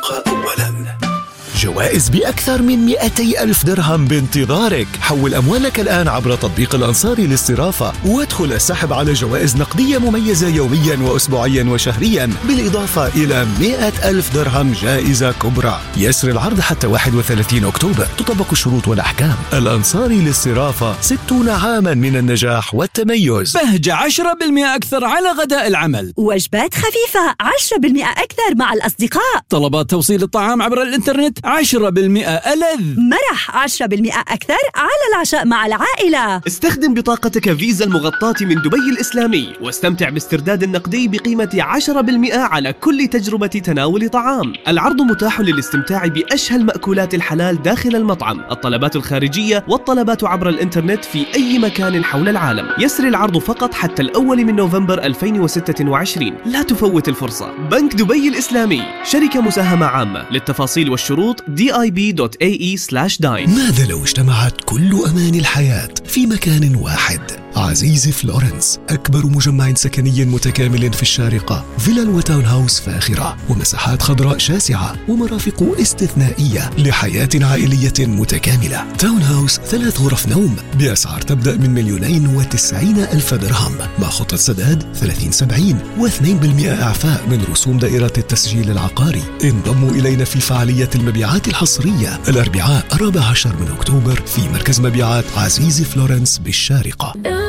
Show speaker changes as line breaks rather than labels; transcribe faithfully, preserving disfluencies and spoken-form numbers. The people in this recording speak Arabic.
الأصدقاء أولاً. جوائز بأكثر من مئتي ألف درهم بانتظارك. حول أموالك الآن عبر تطبيق الأنصاري للصرافة وادخل السحب على جوائز نقدية مميزة يوميا وأسبوعيا وشهريا، بالإضافة إلى مئة ألف درهم جائزة كبرى. يسري العرض حتى واحد وثلاثين أكتوبر. تطبق الشروط والأحكام. الأنصاري للصرافة، ستون عاما من النجاح والتميز.
بهجة عشرة بالمئة أكثر على غداء العمل.
وجبات خفيفة عشرة بالمئة أكثر مع الأصدقاء.
طلبات توصيل الطعام عبر الإنترنت عشرة بالمئة ألذ.
مرح عشرة بالمئة أكثر على العشاء مع العائلة.
استخدم بطاقتك فيزا المغطاة من دبي الإسلامي واستمتع باسترداد النقدي بقيمة عشرة بالمئة على كل تجربة تناول طعام. العرض متاح للاستمتاع بأشهى المأكولات الحلال داخل المطعم، الطلبات الخارجية والطلبات عبر الإنترنت في أي مكان حول العالم. يسري العرض فقط حتى الأول من نوفمبر ألفين وستة وعشرين. لا تفوت الفرصة. بنك دبي الإسلامي، شركة مساهمة عامة. للتفاصيل والشروط دي آي بي دوت إيه إي سلاش داين.
ماذا لو اجتمعت كل أمان الحياة في مكان واحد؟ عزيزي فلورنس، أكبر مجمع سكني متكامل في الشارقة، فيلل وتاون هاوس فاخرة ومساحات خضراء شاسعة ومرافق استثنائية لحياة عائلية متكاملة. تاون هاوس ثلاث غرف نوم بأسعار تبدأ من مليونين وتسعين ألف درهم، مع خطة سداد ثلاثين سبعين واثنين بالمئة إعفاء من رسوم دائرة التسجيل العقاري. انضموا إلينا في فعالية المبيعات الحصرية الأربعاء الرابع عشر من أكتوبر في مركز مبيعات عزيزي فلورنس بالشارقة.